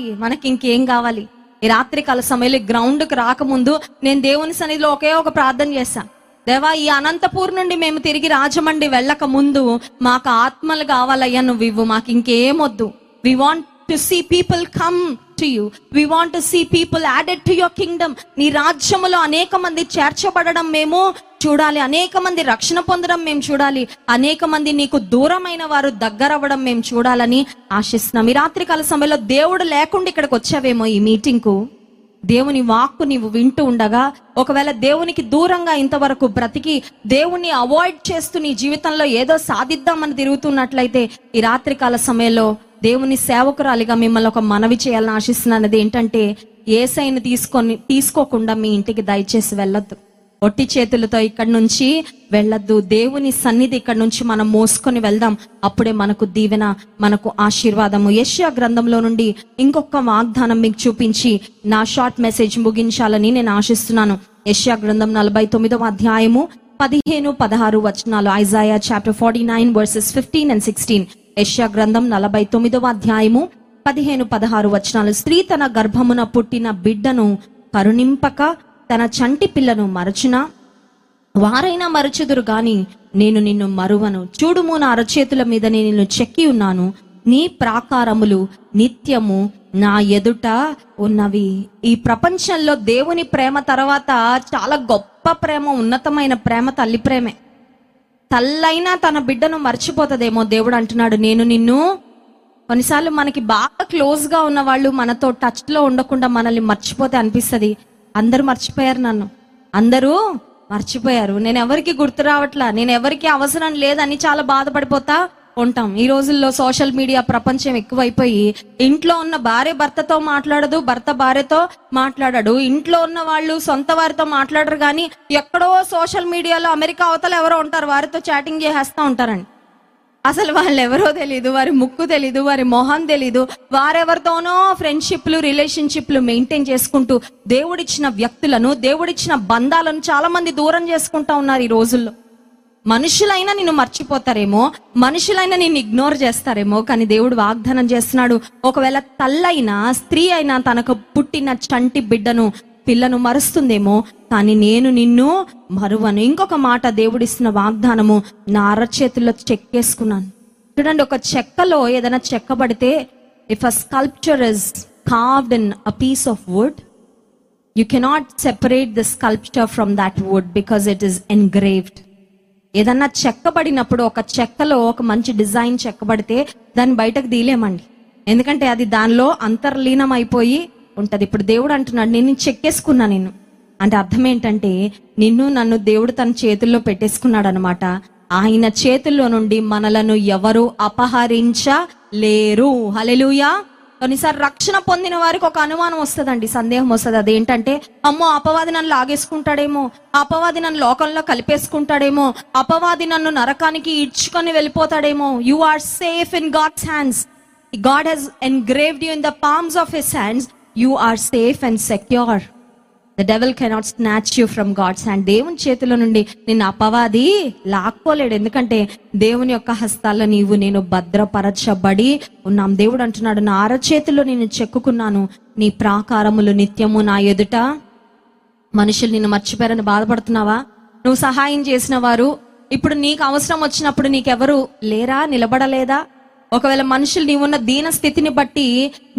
A: ఈ రాత్రికాల సమయంలో గ్రౌండ్కి రాకముందు నేను దేవుని సన్నిధిలో ఒకే ఒక ప్రార్థన చేశాను. దేవా, ఈ అనంతపూర్ నుండి మేము తిరిగి రాజమండ్రి వెళ్ళక ముందు మాకు ఆత్మలు కావాలయ్యా, నువ్వు ఇవ్వు, మాకు ఇంకేమొద్దు. We want to see people come to you. We want to see people added to your kingdom. నీ రాజ్యములో అనేక మంది చేర్చబడడం మేము చూడాలి, అనేక మంది రక్షణ పొందడం మేము చూడాలి, అనేక మంది నీకు దూరమైన వారు దగ్గరవ్వడం మేము చూడాలని ఆశిస్తున్నాం. ఈ రాత్రికాల సమయంలో దేవుడు లేకుండా ఇక్కడికి వచ్చావేమో ఈ మీటింగ్ కు. దేవుని వాక్కు నీవు వింటూ ఉండగా, ఒకవేళ దేవునికి దూరంగా ఇంతవరకు బ్రతికి దేవుణ్ణి అవాయిడ్ చేస్తూ నీ జీవితంలో ఏదో సాధిద్దామని తిరుగుతున్నట్లయితే, ఈ రాత్రికాల సమయంలో దేవుని సేవకురాలిగా మిమ్మల్ని ఒక మనవి చేయాలని ఆశిస్తున్నాను. ఏంటంటే, యేసయ్యను తీసుకోకుండా మీ ఇంటికి దయచేసి వెళ్ళొద్దు. ఒట్టి చేతులతో ఇక్కడి నుంచి వెళ్ళొద్దు. దేవుని సన్నిధి ఇక్కడి నుంచి మనం మోసుకొని వెళ్దాం. అప్పుడే మనకు దీవెన, మనకు ఆశీర్వాదము. యెషయా గ్రంథంలో నుండి ఇంకొక వాగ్దానం మీకు చూపించి నా షార్ట్ మెసేజ్ ముగించాలని నేను ఆశిస్తున్నాను. యెషయా గ్రంథం 49వ అధ్యాయము 15-16 వచనాలు. Isaiah chapter 49 versus 15 and 16. యెషయా గ్రంథం 49వ అధ్యాయము 15-16 వచనాలు. స్త్రీ తన గర్భమున పుట్టిన బిడ్డను కరుణింపక తన చంటి పిల్లను మరచునా? వారైనా మరచుదురు గాని నేను నిన్ను మరువను. చూడుము, నా అరచేతుల మీద నేను నిన్ను చెక్కి ఉన్నాను. నీ ప్రాకారములు నిత్యము నా ఎదుట ఉన్నవి. ఈ ప్రపంచంలో దేవుని ప్రేమ తర్వాత చాలా గొప్ప ప్రేమ, ఉన్నతమైన ప్రేమ తల్లి ప్రేమే. తల్లైనా తన బిడ్డను మర్చిపోతుందేమో. దేవుడు అంటున్నాడు, నేను నిన్ను. కొన్నిసార్లు మనకి బాగా క్లోజ్ గా ఉన్న వాళ్ళు మనతో టచ్ లో ఉండకుండా మనల్ని మర్చిపోతే అనిపిస్తుంది, అందరూ మర్చిపోయారు, నన్ను అందరూ మర్చిపోయారు, నేను ఎవరికి గుర్తు రావట్లా, నేను ఎవరికి అవసరం లేదని చాలా బాధపడిపోతా ఉంటాం. ఈ రోజుల్లో సోషల్ మీడియా ప్రపంచం ఎక్కువైపోయి ఇంట్లో ఉన్న భార్య భర్తతో మాట్లాడదు, భర్త భార్యతో మాట్లాడడు, ఇంట్లో ఉన్న వాళ్ళు సొంత వారితో మాట్లాడరు, కానీ ఎక్కడో సోషల్ మీడియాలో అమెరికా అవతల ఎవరో ఉంటారు, వారితో చాటింగ్ చేసేస్తూ ఉంటారండి. అసలు వాళ్ళు ఎవరో తెలీదు, వారి ముక్కు తెలీదు, వారి మొహం తెలీదు, వారెవరితోనో ఫ్రెండ్షిప్లు, రిలేషన్షిప్లు మెయింటైన్ చేసుకుంటూ దేవుడిచ్చిన వ్యక్తులను, దేవుడిచ్చిన బంధాలను చాలా మంది దూరం చేసుకుంటా ఉన్నారు ఈ రోజుల్లో. మనుషులైనా నిన్ను మర్చిపోతారేమో, మనుషులైనా నిన్ను ఇగ్నోర్ చేస్తారేమో, కానీ దేవుడు వాగ్దానం చేస్తున్నాడు, ఒకవేళ తల్లైనా స్త్రీ అయినా తనకు పుట్టిన చంటి పిల్లను మరుస్తుందేమో, కానీ నేను నిన్ను మరువను. ఇంకొక మాట దేవుడిస్తున్న వాగ్దానము, నా అరచేతుల్లో చెక్కేసుకున్నాను. చూడండి, ఒక చెక్కలో ఏదైనా చెక్కబడితే, if a sculpture is carved in a piece of wood, you cannot separate the sculpture from that wood because it is engraved. ఏదన్నా చెక్కబడినప్పుడు, ఒక చెక్కలో ఒక మంచి డిజైన్ చెక్కబడితే దాన్ని బయటకు తీయలేమండి, ఎందుకంటే అది దానిలో అంతర్లీనం అయిపోయి ఉంటది. ఇప్పుడు దేవుడు అంటున్నాడు, నేను చెక్కేసుకున్నా నిన్ను అంటే అర్థం ఏంటంటే, నన్ను దేవుడు తన చేతుల్లో పెట్టేసుకున్నాడు అనమాట. ఆయన చేతుల్లో నుండి మనలను ఎవరు అపహరించలేరు. హల్లెలూయా. కొన్నిసార్లు రక్షణ పొందిన వారికి ఒక అనుమానం వస్తుందండి, సందేహం వస్తుంది. అదేంటంటే, అమ్మో అపవాది నన్ను లాగేసుకుంటాడేమో, అపవాది నన్ను లోకంలో కలిపేసుకుంటాడేమో, అపవాది నన్ను నరకానికి ఈడ్చుకొని వెళ్ళిపోతాడేమో. You are safe in God's hands. God Hess engraved you in the palms of his hands. You are safe and secure. The devil cannot snatch you from God's hand. దేవుని చేతిలో నుండి నిన్ను అపవాది లాక్కోలేడు, ఎందుకంటే దేవుని యొక్క హస్తాల్లో నేను భద్రపరచబడి ఉన్నాం. దేవుడు అంటున్నాడు, నా అరచేతిలో నేను చెక్కుకున్నాను, నీ ప్రాకారములు నిత్యము నా ఎదుట. మనుషులు నిన్ను మర్చిపోయారని బాధపడుతున్నావా? నువ్వు సహాయం చేసిన వారు ఇప్పుడు నీకు అవసరం వచ్చినప్పుడు నీకెవరు లేరా, నిలబడలేదా? ఒకవేళ మనుషులు నీవున్న దీన స్థితిని బట్టి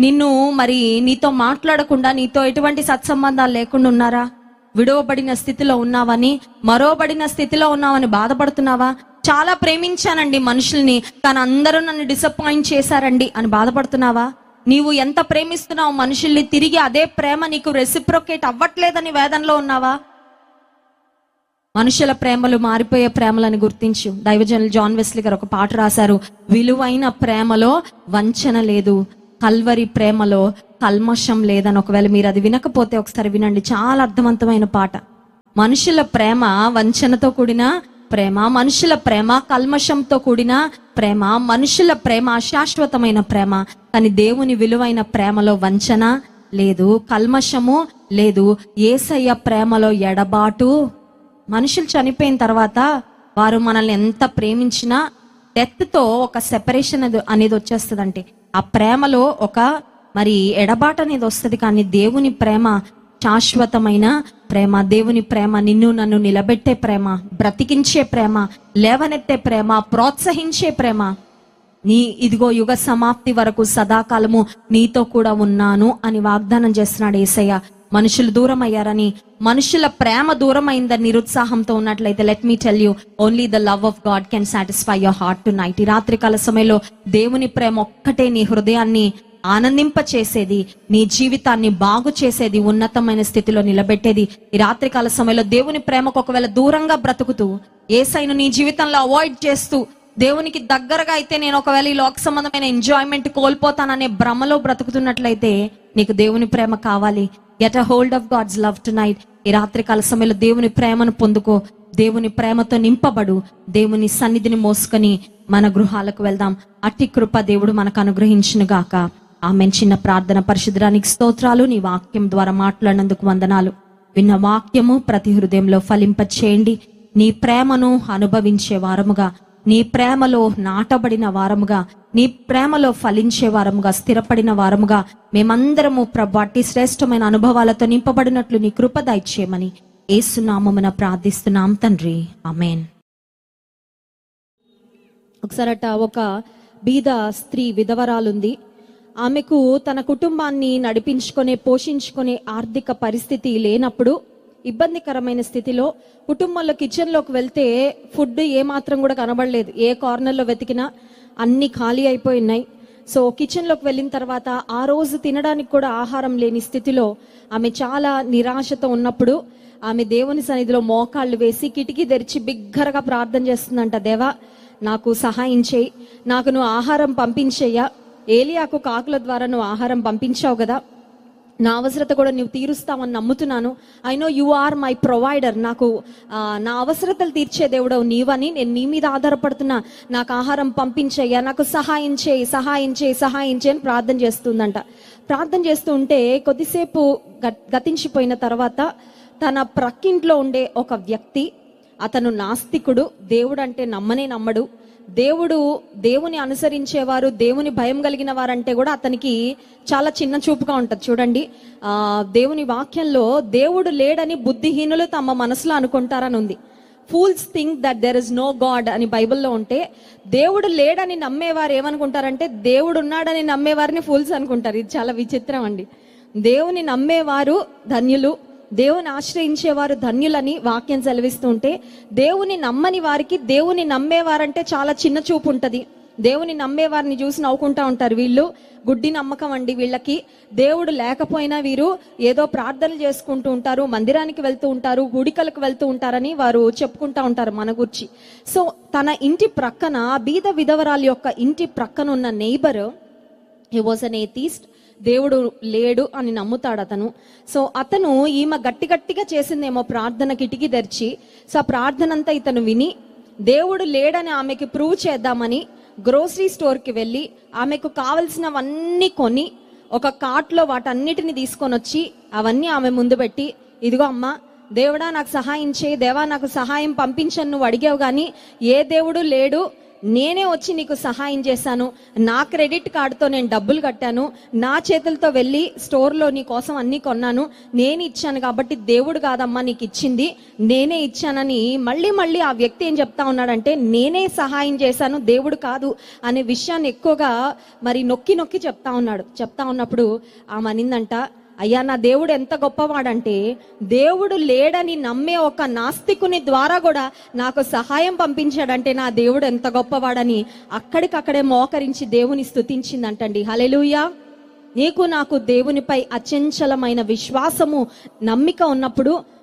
A: నీతో మాట్లాడకుండా, నీతో ఎటువంటి సత్సంబంధాలు లేకుండా ఉన్నారా? విడవబడిన స్థితిలో ఉన్నావని, మరోబడిన స్థితిలో ఉన్నావని బాధపడుతున్నావా? చాలా ప్రేమించానండి మనుషుల్ని, కానీ అందరూ నన్ను డిసప్పాయింట్ చేశారండి అని బాధపడుతున్నావా? నీవు ఎంత ప్రేమిస్తున్నావు మనుషుల్ని, తిరిగి అదే ప్రేమ నీకు రెసిప్రొకేట్ అవ్వట్లేదని వేదనలో ఉన్నావా? మనుషుల ప్రేమలు మారిపోయే ప్రేమలను గుర్తించు. దైవజనులు జాన్ వెస్లీ గారు ఒక పాట రాశారు, విలువైన ప్రేమలో వంచన లేదు, కల్వరి ప్రేమలో కల్మషం లేదని. ఒకవేళ మీరు అది వినకపోతే ఒకసారి వినండి, చాలా అర్థవంతమైన పాట. మనుషుల ప్రేమ వంచనతో కూడిన ప్రేమ, మనుషుల ప్రేమ కల్మషంతో కూడిన ప్రేమ, మనుషుల ప్రేమ అశాశ్వతమైన ప్రేమ. కానీ దేవుని విలువైన ప్రేమలో వంచన లేదు, కల్మషము లేదు. యేసయ్య ప్రేమలో ఎడబాటు. మనుషులు చనిపోయిన తర్వాత వారు మనల్ని ఎంత ప్రేమించినా డెత్ తో ఒక సెపరేషన్ అనేది వచ్చేస్తుందంటే ఆ ప్రేమలో ఒక మరి ఎడబాటు అనేది వస్తుంది. కానీ దేవుని ప్రేమ శాశ్వతమైన ప్రేమ. దేవుని ప్రేమ నిన్ను నన్ను నిలబెట్టే ప్రేమ, బ్రతికించే ప్రేమ, లేవనెత్తే ప్రేమ, ప్రోత్సహించే ప్రేమ. ఇదిగో యుగ సమాప్తి వరకు సదాకాలము నీతో కూడా ఉన్నాను అని వాగ్దానం చేస్తున్నాడు యేసయ్య. మనుషులు దూరం అయ్యారని, మనుషుల ప్రేమ దూరం అయిందని నిరుత్సాహంతో ఉన్నట్లయితే let me tell you, only the love of God can satisfy your heart to night. ఈ రాత్రికాల సమయంలో దేవుని ప్రేమ ఒక్కటే నీ హృదయాన్ని ఆనందింప చేసేది, నీ జీవితాన్ని బాగు చేసేది, ఉన్నతమైన స్థితిలో నిలబెట్టేది. ఈ రాత్రికాల సమయంలో దేవుని ప్రేమకు ఒకవేళ దూరంగా బ్రతుకుతూ, యేసయ్యను నీ జీవితంలో అవాయిడ్ చేస్తూ, దేవునికి దగ్గరగా అయితే నేను ఒకవేళ ఈ లోక సంబంధమైన ఎంజాయ్మెంట్ కోల్పోతాననే భ్రమలో బ్రతుకుతున్నట్లయితే నీకు దేవుని ప్రేమ కావాలి. Get a hold of God's love to night. ఈ రాత్రికాల సమయంలో దేవుని ప్రేమను పొందుకో, దేవుని ప్రేమతో నింపబడు, దేవుని సన్నిధిని మోసుకొని మన గృహాలకు వెళ్దాం. అట్టి కృప దేవుడు మనకు అనుగ్రహించును గాక. ఆమెన్. చిన్న ప్రార్థన. పరిశుద్ధానికి స్తోత్రాలు, నీ వాక్యం ద్వారా మాట్లాడినందుకు వందనాలు. విన్న వాక్యము ప్రతి హృదయంలో ఫలింప చేయండి. నీ ప్రేమను అనుభవించే వారముగా, నీ ప్రేమలో నాటబడిన వారముగా, నీ ప్రేమలో ఫలించే వారముగా, స్థిరపడిన వారముగా మేమందరము ప్రభు అట్టి శ్రేష్టమైన అనుభవాలతో నింపబడినట్లు నీ కృప దయచేయమని యేసు నామమున ప్రార్థిస్తున్నాం తండ్రి, ఆమేన్. ఒకసారట ఒక బీద స్త్రీ విధవరాలుంది. ఆమెకు తన కుటుంబాన్ని నడిపించుకునే పోషించుకునే ఆర్థిక పరిస్థితి లేనప్పుడు, ఇబ్బందికరమైన స్థితిలో కుటుంబంలో కిచెన్లోకి వెళ్తే ఫుడ్ ఏమాత్రం కూడా కనబడలేదు. ఏ కార్నర్లో వెతికినా అన్ని ఖాళీ అయిపోయినాయి. సో కిచెన్లోకి వెళ్ళిన తర్వాత ఆ రోజు తినడానికి కూడా ఆహారం లేని స్థితిలో ఆమె చాలా నిరాశతో ఉన్నప్పుడు ఆమె దేవుని సన్నిధిలో మోకాళ్ళు వేసి కిటికీ తెరిచి బిగ్గరగా ప్రార్థన చేస్తుందంట. దేవా, నాకు సహాయం చేయి, నాకు నువ్వు ఆహారం పంపించేయ్యా. ఏలియాకు కాకుల ద్వారా నువ్వు ఆహారం పంపించావు కదా, నా అవసరత కూడా నువ్వు తీరుస్తావని నమ్ముతున్నాను. I know you are my provider. నాకు నా అవసరతలు తీర్చే దేవుడవు నీవని నేను నీ మీద ఆధారపడుతున్నా. నాకు ఆహారం పంపించయ్యా, నాకు సహాయం చేయి, సహాయం చేయి, సహాయం చేయి అని ప్రార్థన చేస్తుందంట. ప్రార్థన చేస్తూ ఉంటే కొద్దిసేపు గతించిపోయిన తర్వాత తన ప్రక్కింట్లో ఉండే ఒక వ్యక్తి, అతను నాస్తికుడు, దేవుడు అంటే నమ్మనే నమ్మడు. దేవుని అనుసరించేవారు, దేవుని భయం కలిగిన వారంటే కూడా అతనికి చాలా చిన్న చూపుగా ఉంటది. చూడండి, దేవుని వాక్యంలో దేవుడు లేడని బుద్ధిహీనులు తమ మనసులో అనుకుంటారని ఉంది. Fools think that there is no God అని బైబిల్లో ఉంటే, దేవుడు లేడని నమ్మేవారు ఏమనుకుంటారంటే దేవుడు ఉన్నాడని నమ్మేవారిని ఫూల్స్ అనుకుంటారు. ఇది చాలా విచిత్రం అండి. దేవుని నమ్మేవారు ధన్యులు, దేవుని ఆశ్రయించేవారు ధన్యులని వాక్యం సెలవిస్తూ ఉంటే, దేవుని నమ్మని వారికి దేవుని నమ్మేవారంటే చాలా చిన్న చూపు ఉంటది. దేవుని నమ్మేవారిని చూసి నవ్వుకుంటా ఉంటారు, వీళ్ళు గుడ్డి నమ్మకం అండి, వీళ్ళకి దేవుడు లేకపోయినా వీరు ఏదో ప్రార్థనలు చేసుకుంటూ ఉంటారు, మందిరానికి వెళ్తూ ఉంటారు, గుడికలకు వెళ్తూ ఉంటారని వారు చెప్పుకుంటా ఉంటారు మన గురించి. సో తన ఇంటి ప్రక్కన, బీద విధవరాలు యొక్క ఇంటి ప్రక్కన ఉన్న neighbour, he was an atheist, దేవుడు లేడు అని నమ్ముతాడు అతను. సో అతను ఈమె గట్టిగా చేసిందేమో ప్రార్థన కిటికీ తెరిచి, సో ఆ ప్రార్థన అంతా ఇతను విని దేవుడు లేడని ఆమెకి ప్రూవ్ చేద్దామని గ్రోసరీ స్టోర్కి వెళ్ళి ఆమెకు కావలసినవన్నీ కొని ఒక కార్ట్లో వాటన్నిటిని తీసుకొని వచ్చి అవన్నీ ఆమె ముందు పెట్టి, ఇదిగో అమ్మా, దేవుడా నాకు సహాయం చేయి, దేవా నాకు సహాయం పంపించను నువ్వు అడిగావు, కానీ ఏ దేవుడు లేడు, నేనే వచ్చి నీకు సహాయం చేశాను, నా క్రెడిట్ కార్డుతో నేను డబ్బులు కట్టాను, నా చేతులతో వెళ్ళి స్టోర్లో నీ కోసం అన్ని కొన్నాను, నేను ఇచ్చాను కాబట్టి దేవుడు కాదమ్మా నీకు ఇచ్చింది, నేనే ఇచ్చానని మళ్ళీ ఆ వ్యక్తి ఏం చెప్తా ఉన్నాడంటే, నేనే సహాయం చేశాను, దేవుడు కాదు అనే విషయాన్ని ఎక్కువగా మరి నొక్కి చెప్తా ఉన్నాడు. చెప్తా ఉన్నప్పుడు ఆమె అనిందంట, అయ్యా నా దేవుడు ఎంత గొప్పవాడంటే దేవుడు లేడని నమ్మే ఒక నాస్తికుని ద్వారా కూడా నాకు సహాయం పంపించాడంటే నా దేవుడు ఎంత గొప్పవాడని అక్కడికక్కడే మోకరించి దేవుని స్తుతించిందంటండి. హల్లెలూయా. నీకు నాకు దేవునిపై అచంచలమైన విశ్వాసము, నమ్మిక ఉన్నప్పుడు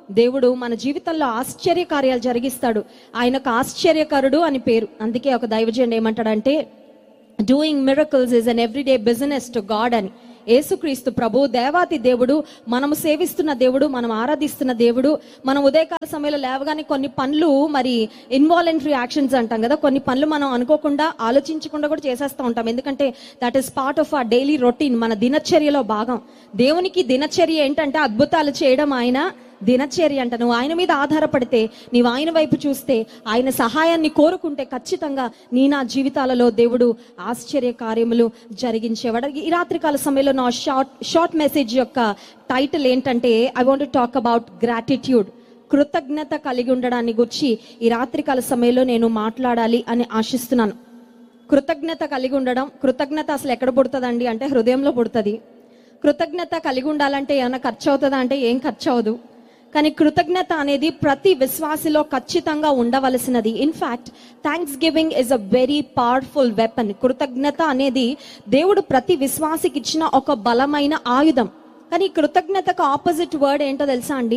A: దేవుడు మన జీవితంలో ఆశ్చర్య కార్యాలు జరిగిస్తాడు. ఆయనకు ఆశ్చర్యకరుడు అని పేరు. అందుకే ఒక దైవజనుడు ఏమంటాడంటే, doing miracles is an everyday business to God అని. యేసుక్రీస్తు ప్రభు దేవాతి దేవుడు, మనము సేవిస్తున్న దేవుడు, మనం ఆరాధిస్తున్న దేవుడు. మనం ఉదయకాల సమయంలో లేవగానే కొన్ని పనులు, మరి ఇన్వాలంటరీ యాక్షన్స్ అంటాం కదా, కొన్ని పనులు మనం అనుకోకుండా ఆలోచించకుండా కూడా చేసేస్తూ ఉంటాం. ఎందుకంటే that is part of our daily routine, మన దినచర్యలో భాగం. దేవునికి దినచర్య ఏంటంటే అద్భుతాలు చేయడం ఆయన దినచర్య అంట. నువ్వు ఆయన మీద ఆధారపడితే, నీవు ఆయన వైపు చూస్తే, ఆయన సహాయాన్ని కోరుకుంటే ఖచ్చితంగా నా జీవితాలలో దేవుడు ఆశ్చర్య కార్యములు జరిగించేవాడు. ఈ రాత్రికాల సమయంలో నా షార్ట్ మెసేజ్ యొక్క టైటిల్ ఏంటంటే, I want to talk about gratitude. కృతజ్ఞత కలిగి ఉండడాన్ని గురించి ఈ రాత్రికాల సమయంలో నేను మాట్లాడాలి అని ఆశిస్తున్నాను. కృతజ్ఞత కలిగి ఉండడం, కృతజ్ఞత అసలు ఎక్కడ పుడుతుందండి అంటే హృదయంలో పుడుతుంది. కృతజ్ఞత కలిగి ఉండాలంటే ఏమైనా ఖర్చు అవుతుందా అంటే ఏం ఖర్చు అవ్వదు. కానీ కృతజ్ఞత అనేది ప్రతి విశ్వాసిలో ఖచ్చితంగా ఉండవలసినది. In fact thanks giving is a very powerful weapon. కృతజ్ఞత అనేది దేవుడు ప్రతి విశ్వాసికి ఇచ్చిన ఒక బలమైన ఆయుధం. కానీ కృతజ్ఞతకు ఆపోజిట్ వర్డ్ ఏంటో తెలుసా అండి?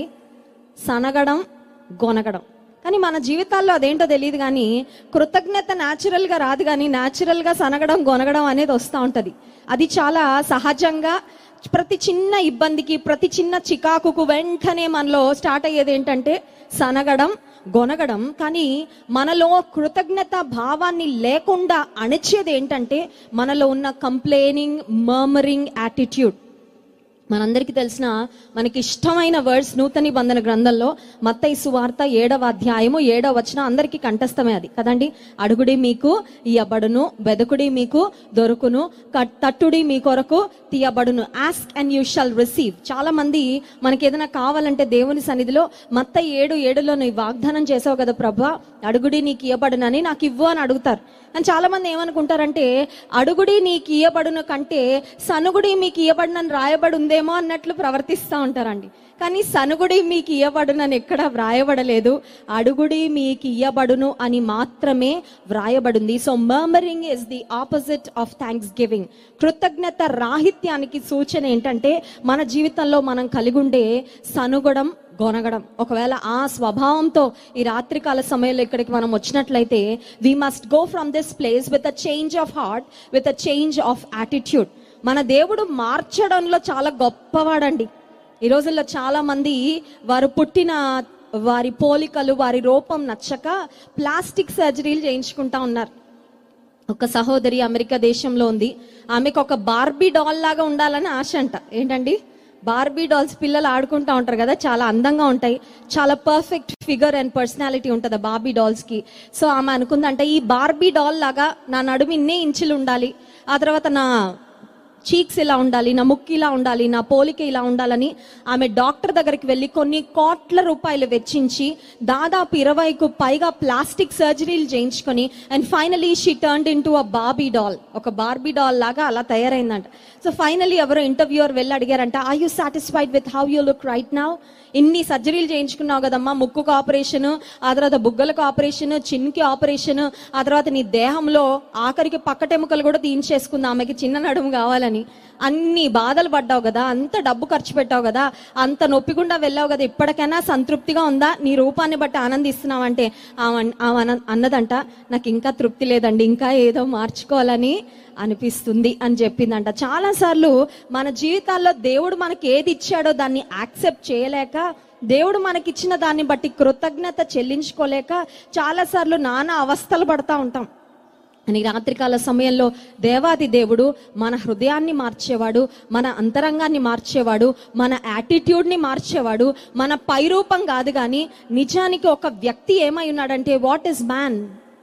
A: సనగడం, గొనగడం. కానీ మన జీవితాల్లో అదేంటో తెలియదు. కానీ కృతజ్ఞత న్యాచురల్ గా రాదు, కానీ న్యాచురల్ గా సనగడం, గొనగడం అనేది వస్తూ ఉంటది. అది చాలా సహజంగా ప్రతి చిన్న ఇబ్బందికి, ప్రతి చిన్న చికాకుకు వెంటనే మనలో స్టార్ట్ అయ్యేది ఏంటంటే సనగడం, గొనగడం. కానీ మనలో కృతజ్ఞత భావాన్ని లేకుండా అణిచేది ఏంటంటే మనలో ఉన్న కంప్లైనింగ్, మర్మరింగ్ యాటిట్యూడ్. మనందరికీ తెలిసిన, మనకి ఇష్టమైన వర్డ్స్ నూతన నిబంధన గ్రంథంలో మత్తయి సువార్త 7వ అధ్యాయము 7వ వచనం అందరికీ కంఠస్థమే అది కదండి. అడుగుడి మీకు ఇయ్యబడును, వెదకుడి మీకు దొరుకును, తట్టుడి మీ కొరకు తీయబడును, ask and you shall receive. చాలా మంది మనకి ఏదైనా కావాలంటే దేవుని సన్నిధిలో మత్తయి 7:7లో నువ్వు వాగ్దానం చేసావు కదా ప్రభా, అడుగుడి నీకు ఇయ్యబడునని, నాకు ఇవ్వు అని అడుగుతారు. కానీ చాలా మంది ఏమనుకుంటారంటే అడుగుడి నీకు ఇయ్యబడును కంటే సనుగుడి మీకు ఇయ్యబడునని రాయబడి ఉందేమో అన్నట్లు ప్రవర్తిస్తూ ఉంటారండి. కానీ సనుగుడి మీకు ఇయ్యబడునని ఎక్కడ వ్రాయబడలేదు, అడుగుడి మీకు ఇయ్యబడును అని మాత్రమే వ్రాయబడింది. So murmuring is the opposite of thanks giving. కృతజ్ఞత రాహిత్యానికి సూచన ఏంటంటే మన జీవితంలో మనం కలిగి ఉండే సనుగడం, గొనగడం. ఒకవేళ ఆ స్వభావంతో ఈ రాత్రికాల సమయంలో ఇక్కడికి మనం వచ్చినట్లయితే, we must go from this place with a change of heart, with a change of attitude. మన దేవుడు మార్చడంలో చాలా గొప్పవాడండి. ఈ రోజుల్లో చాలా మంది వారు పుట్టిన వారి పోలికలు, వారి రూపం నచ్చక ప్లాస్టిక్ సర్జరీలు చేయించుకుంటా ఉన్నారు. ఒక సహోదరి అమెరికా దేశంలో ఉంది. ఆమెకు ఒక బార్బీ డాల్ లాగా ఉండాలని ఆశ అంట. ఏంటండి? బార్బీ డాల్స్ పిల్లలు ఆడుకుంటా ఉంటారు కదా, చాలా అందంగా ఉంటాయి, చాలా పర్ఫెక్ట్ ఫిగర్ అండ్ పర్సనాలిటీ ఉంటుంది బార్బీ డాల్స్ కి. సో ఆమె అనుకుందంట, ఈ బార్బీ డాల్ లాగా నా నడుము ఇన్నే ఇంచులు ఉండాలి, ఆ తర్వాత నా చీక్స్ ఇలా ఉండాలి, నా ముక్కు ఇలా ఉండాలి, నా పోలిక ఇలా ఉండాలని ఆమె డాక్టర్ దగ్గరికి వెళ్ళి కొన్ని కోట్ల రూపాయలు వెచ్చించి దాదాపు 20కు పైగా ప్లాస్టిక్ సర్జరీలు చేయించుకొని and finally she turned in to a Barbie doll. ఒక బార్బీ డాల్ లాగా అలా తయారైందంట. సో ఫైనలీ ఎవరో ఇంటర్వ్యూయర్ వెళ్ళి అడిగారంట, are you satisfied with how you look right now? ఇన్ని సర్జరీలు చేయించుకున్నావు కదమ్మా, ముక్కుకు ఆపరేషన్, ఆ తర్వాత బుగ్గలకు ఆపరేషన్, చిన్కి ఆపరేషన్, ఆ తర్వాత నీ దేహంలో ఆఖరికి పక్కటెముకలు కూడా తీయించేసుకుంది ఆమెకి చిన్న నడుము కావాలని. అన్ని బాధలు పడ్డావు కదా, అంత డబ్బు ఖర్చు పెట్టావు కదా, అంత నొప్పికుండా వెళ్ళావు కదా, ఇప్పటికైనా సంతృప్తిగా ఉందా? నీ రూపాన్ని బట్టి ఆనందిస్తున్నావంటే అన్నదంట, నాకు ఇంకా తృప్తి లేదండి, ఇంకా ఏదో మార్చుకోవాలని అనిపిస్తుంది అని చెప్పిందంట. చాలా సార్లు మన జీవితాల్లో దేవుడు మనకి ఏది ఇచ్చాడో దాన్ని యాక్సెప్ట్ చేయలేక, దేవుడు మనకిచ్చిన దాన్ని బట్టి కృతజ్ఞత చెల్లించుకోలేక చాలా సార్లు నానా అవస్థలు పడతా ఉంటాం. అని రాత్రికాల సమయంలో దేవాది దేవుడు మన హృదయాన్ని మార్చేవాడు, మన అంతరంగాన్ని మార్చేవాడు, మన యాటిట్యూడ్ని మార్చేవాడు. మన పైరూపం కాదు, కానీ నిజానికి ఒక వ్యక్తి ఏమై ఉన్నాడంటే, వాట్ ఈస్ మ్యాన్?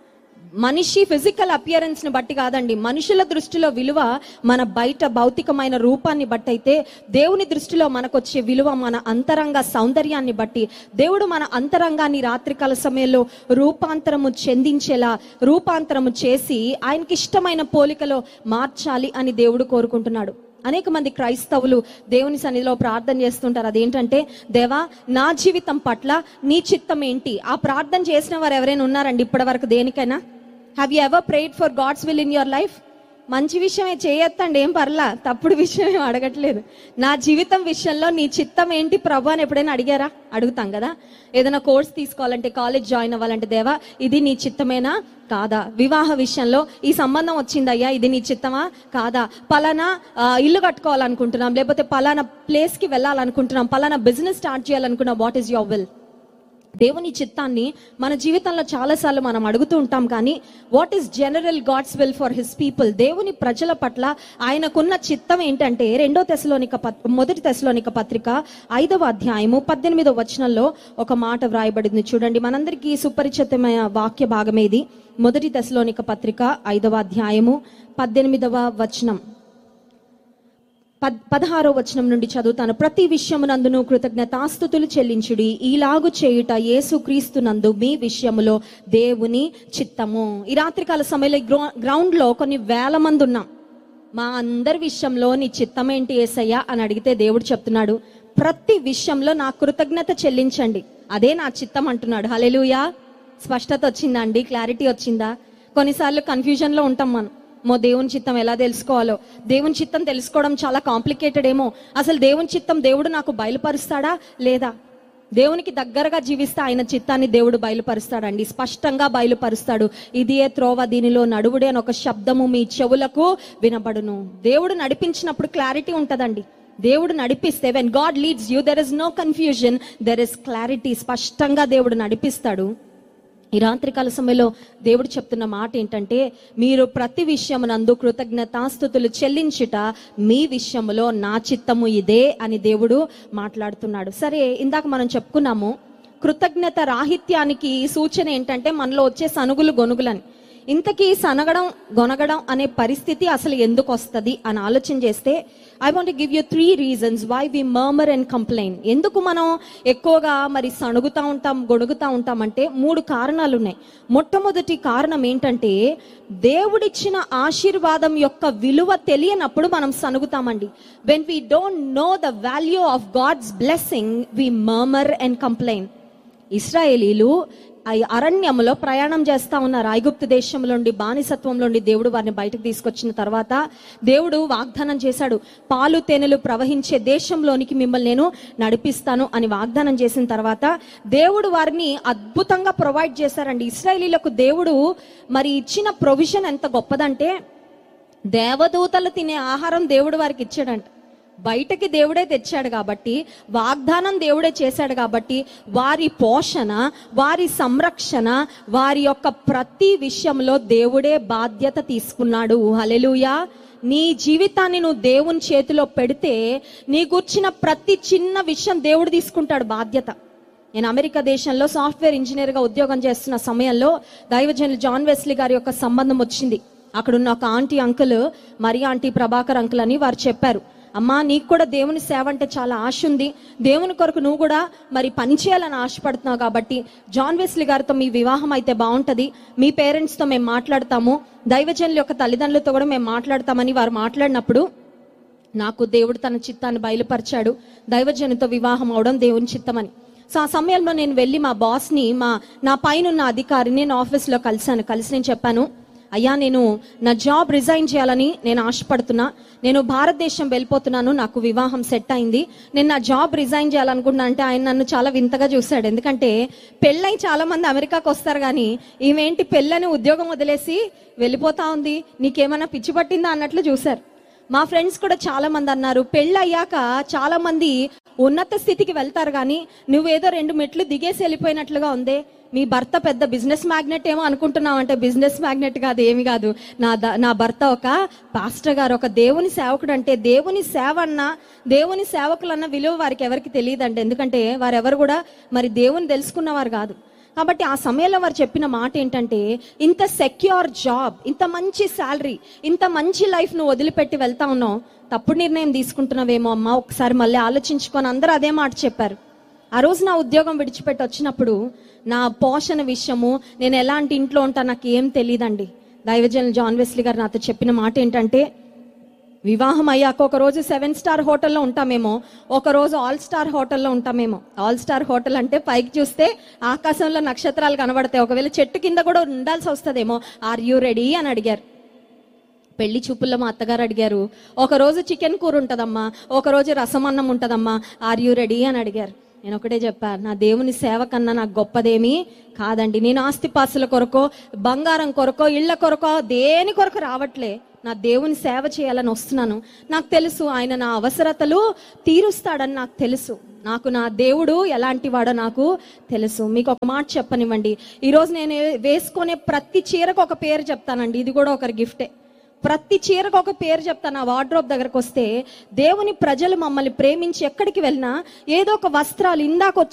A: మనిషి ఫిజికల్ అపియరెన్స్ ని బట్టి కాదండి. మనుషుల దృష్టిలో విలువ మన బయట భౌతికమైన రూపాన్ని బట్టి అయితే, దేవుని దృష్టిలో మనకొచ్చే విలువ మన అంతరంగ సౌందర్యాన్ని బట్టి. దేవుడు మన అంతరంగాన్ని రాత్రికాల సమయంలో రూపాంతరము చెందించేలా, రూపాంతరము చేసి ఆయనకి ఇష్టమైన పోలికలో మార్చాలి అని దేవుడు కోరుకుంటున్నాడు. అనేక మంది క్రైస్తవులు దేవుని సన్నిధిలో ప్రార్థన చేస్తుంటారు. అదేంటంటే, దేవా నా జీవితం పట్ల నీ చిత్తం ఏంటి? ఆ ప్రార్థన చేసిన వారు ఎవరైనా ఉన్నారండి ఇప్పటి వరకు దేనికైనా? Have you ever prayed for God's will in your life? మంచి విషయమే చేయొత్తండి, ఏం పర్లా, తప్పుడు విషయం ఏం అడగట్లేదు. నా జీవితం విషయంలో నీ చిత్తం ఏంటి ప్రభు అని ఎప్పుడైనా అడిగారా? అడుగుతాం కదా. ఏదైనా కోర్స్ తీసుకోవాలంటే, కాలేజ్ జాయిన్ అవ్వాలంటే, దేవా ఇది నీ చిత్తమేనా కాదా? వివాహ విషయంలో ఈ సంబంధం వచ్చిందయ్యా, ఇది నీ చిత్తమా కాదా? పలానా ఇల్లు కట్టుకోవాలనుకుంటున్నాం, లేకపోతే పలానా ప్లేస్ కి వెళ్ళాలనుకుంటున్నాం, పలానా business start చేయాలనుకున్నాం, what is your will? దేవుని చిత్తాన్ని మన జీవితంలో చాలాసార్లు మనం అడుగుతూ ఉంటాం, కానీ what is general God's will for his people? దేవుని ప్రజల పట్ల ఆయనకున్న చిత్తం ఏంటంటే, మొదటి తెస్సలోనిక పత్రిక 5వ అధ్యాయము 18వ వచనంలో ఒక మాట వ్రాయబడింది చూడండి. మనందరికీ సుపరిచితమైన వాక్య భాగమేది. మొదటి తెస్సలోనిక పత్రిక 5వ అధ్యాయము 18వ వచనం, 16వ వచనం నుండి చదువుతాను. ప్రతి విషయమునందును కృతజ్ఞతాస్తుతులు చెల్లించుడి, ఈలాగు చేయుట యేసుక్రీస్తునందు మీ విషయములో దేవుని చిత్తము. ఈ రాత్రికాల సమయంలో గ్రౌండ్ లో కొన్ని వేల మంది ఉన్నాం. మా అందరి విషయంలో నీ చిత్తం ఏంటి యేసయ్యా అని అడిగితే దేవుడు చెప్తున్నాడు, ప్రతి విషయంలో నా కృతజ్ఞత చెల్లించండి, అదే నా చిత్తం అంటున్నాడు. హల్లెలూయా. స్పష్టత వచ్చిందా అండి? క్లారిటీ వచ్చిందా? కొన్నిసార్లు కన్ఫ్యూజన్ లో ఉంటాం మనం. దేవుని చిత్తం ఎలా తెలుసుకోవాలో, దేవుని చిత్తం తెలుసుకోవడం చాలా కాంప్లికేటెడ్ ఏమో. అసలు దేవుని చిత్తం దేవుడు నాకు బయలుపరుస్తాడా లేదా? దేవునికి దగ్గరగా జీవిస్తే ఆయన చిత్తాన్ని దేవుడు బయలుపరుస్తాడండి, స్పష్టంగా బయలుపరుస్తాడు. ఇది ఏ త్రోవ, దీనిలో నడువుడే అని ఒక శబ్దము మీ చెవులకు వినబడును. దేవుడు నడిపించినప్పుడు క్లారిటీ ఉంటదండి. దేవుడు నడిపిస్తే, when God leads you there is no confusion, there is clarity. స్పష్టంగా దేవుడు నడిపిస్తాడు. ఈ రాత్రికాల సమయంలో దేవుడు చెప్తున్న మాట ఏంటంటే, మీరు ప్రతి విషయమునందు కృతజ్ఞతాస్తుతులు చెల్లించుట మీ విషయములో నా చిత్తము ఇదే అని దేవుడు మాట్లాడుతున్నాడు. సరే, ఇందాక మనం చెప్పుకున్నాము కృతజ్ఞత రాహిత్యానికి సూచన ఏంటంటే మనలో వచ్చే సనుగులు గొనుగులని. ఇంతకీ సనగడం గొనగడం అనే పరిస్థితి అసలు ఎందుకు వస్తుంది అని ఆలోచన చేస్తే, I want give you 3 reasons why we murmur and complain. ఎందుకు మనం ఎక్కువగా సణుగుతా ఉంటాం, గొణుగుతా ఉంటాం అంటే 3 కారణాలు ఉన్నాయి. మొట్టమొదటి కారణం ఏంటంటే, దేవుడిచ్చిన ఆశీర్వాదం యొక్క విలువ తెలియనప్పుడు మనం సణుగుతామండి. when we don't know the value of God's blessing, we murmur and complain. ఇశ్రాయేలీలు అరణ్యంలో ప్రయాణం చేస్తా ఉన్నారు. ఐగుప్తు దేశంలోండి, బానిసత్వంలోండి దేవుడు వారిని బయటకు తీసుకొచ్చిన తర్వాత దేవుడు వాగ్దానం చేశాడు, పాలు తేనెలు ప్రవహించే దేశంలోనికి మిమ్మల్ని నేను నడిపిస్తాను అని వాగ్దానం చేసిన తర్వాత దేవుడు వారిని అద్భుతంగా ప్రొవైడ్ చేశారండి. ఇశ్రాయేలీలకు దేవుడు ఇచ్చిన ప్రొవిజన్ ఎంత గొప్పదంటే, దేవదూతలు తినే ఆహారం దేవుడు వారికి ఇచ్చాడంట. బయటకి దేవుడే తెచ్చాడు కాబట్టి, వాగ్దానం దేవుడే చేశాడు కాబట్టి, వారి పోషణ, వారి సంరక్షణ, వారి యొక్క ప్రతి విషయంలో దేవుడే బాధ్యత తీసుకున్నాడు. హల్లెలూయా. నీ జీవితాన్ని నువ్వు దేవుని చేతిలో పెడితే నీ గుర్చిన ప్రతి చిన్న విషయం దేవుడు తీసుకుంటాడు బాధ్యత. నేను అమెరికా దేశంలో సాఫ్ట్వేర్ ఇంజనీర్ గా ఉద్యోగం చేస్తున్న సమయంలో దైవజనులు జాన్ వెస్లీ గారి యొక్క సంబంధం వచ్చింది. అక్కడున్న ఒక aunty uncle, Mariya aunty Prabhakar uncle అని వారు చెప్పారు, అమ్మా నీకు కూడా దేవుని సేవ అంటే చాలా ఆశ ఉంది, దేవుని కొరకు నువ్వు కూడా పని చేయాలని ఆశపడుతున్నావు కాబట్టి జాన్ వెస్లీ గారితో మీ వివాహం అయితే బాగుంటది, మీ పేరెంట్స్తో మేము మాట్లాడతాము, దైవజనుల యొక్క తల్లిదండ్రులతో కూడా మేము మాట్లాడతామని వారు మాట్లాడినప్పుడు నాకు దేవుడు తన చిత్తాన్ని బయలుపరిచాడు, దైవజనుతో వివాహం అవడం దేవుని చిత్తమని. సో ఆ సమయంలో నేను వెళ్ళి మా బాస్ని, నా పైన ఉన్న అధికారిని నేను ఆఫీస్లో కలిసి నేను చెప్పాను, అయ్యా నేను నా జాబ్ రిజైన్ చేయాలని నేను ఆశపడుతున్నా, నేను భారతదేశం వెళ్ళిపోతున్నాను, నాకు వివాహం సెట్ అయింది, నేను నా జాబ్ రిజైన్ చేయాలనుకుంటున్నా అంటే ఆయన నన్ను చాలా వింతగా చూశాడు. ఎందుకంటే పెళ్ళై చాలా మంది అమెరికాకు వస్తారు కానీ ఈమెంటి పెళ్ళని ఉద్యోగం వదిలేసి వెళ్ళిపోతా ఉంది, నీకేమైనా పిచ్చి పట్టిందా అన్నట్లు చూశారు. మా ఫ్రెండ్స్ కూడా చాలా మంది అన్నారు, పెళ్ళి అయ్యాక చాలా మంది ఉన్నత స్థితికి వెళ్తారు కానీ నువ్వేదో 2 మెట్లు దిగేసి వెళ్ళిపోయినట్లుగా ఉందే, మీ భర్త పెద్ద బిజినెస్ మ్యాగ్నెట్ ఏమో అనుకుంటున్నావు అంటే బిజినెస్ మ్యాగ్నెట్ కాదు, ఏమి కాదు, నా భర్త ఒక పాస్టర్ గారు, ఒక దేవుని సేవకుడు. అంటే దేవుని సేవ అన్నా, దేవుని సేవకులన్న విలువ వారికి ఎవరికి తెలియదండి. ఎందుకంటే వారెవరు కూడా దేవుని తెలుసుకున్నవారు కాదు. కాబట్టి ఆ సమయంలో వారు చెప్పిన మాట ఏంటంటే, ఇంత సెక్యూర్ జాబ్, ఇంత మంచి శాలరీ, ఇంత మంచి లైఫ్ నువ్వు వదిలిపెట్టి వెళ్తా ఉన్నావు, తప్పుడు నిర్ణయం తీసుకుంటున్నావేమో అమ్మా, ఒకసారి మళ్ళీ ఆలోచించుకొని అందరూ అదే మాట చెప్పారు. ఆ రోజు నా ఉద్యోగం విడిచిపెట్టి వచ్చినప్పుడు నా పోషణ విషయము, నేను ఎలాంటి ఇంట్లో ఉంటా నాకు ఏం తెలియదండి. దైవజనులు జాన్ వెస్లీ గారు నాతో చెప్పిన మాట ఏంటంటే, వివాహం అయ్యాక ఒక రోజు 7 స్టార్ హోటల్లో ఉంటామేమో, ఒక రోజు ఆల్ స్టార్ హోటల్లో ఉంటామేమో. ఆల్ స్టార్ హోటల్ అంటే పైకి చూస్తే ఆకాశంలో నక్షత్రాలు కనబడతాయి, ఒకవేళ చెట్టు కింద కూడా ఉండాల్సి వస్తుందేమో. ఆర్ యూ రెడీ అని అడిగారు. పెళ్లి చూపుల్లో మా అత్తగారు అడిగారు, ఒక రోజు చికెన్ కూర ఉంటదమ్మా, ఒక రోజు రసం అన్నం ఉంటదమ్మా, ఆర్ యూ రెడీ అని అడిగారు. నేను ఒకటే చెప్పాను, నా దేవుని సేవ కన్నా నాకు గొప్పదేమీ కాదండి. నేను ఆస్తిపాస్తుల కొరకో, బంగారం కొరకో, ఇళ్ల కొరకో, దేని కొరకు రావట్లే. నా దేవుని సేవ చేయాలని వస్తున్నాను. నాకు తెలుసు ఆయన నా అవసరతలు తీరుస్తాడని నాకు తెలుసు. నాకు నా దేవుడు ఎలాంటి వాడో నాకు తెలుసు. మీకు ఒక మాట చెప్పనివ్వండి, ఈరోజు నేను వేసుకునే ప్రతి చీరకు ఒక పేరు చెప్తానండి. ఇది కూడా ఒకరి గిఫ్టే. ప్రతి చీరకు ఒక పేరు చెప్తాను. ఆ వార్డ్రోబ్ దగ్గరకు వస్తే దేవుని ప్రజలు మమ్మల్ని ప్రేమించి ఎక్కడికి వెళ్ళినా ఏదో ఒక వస్త్రాలు ఇందాక